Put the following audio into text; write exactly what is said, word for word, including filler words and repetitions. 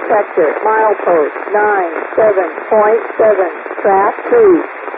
sector, milepost nine seven point seven, track two.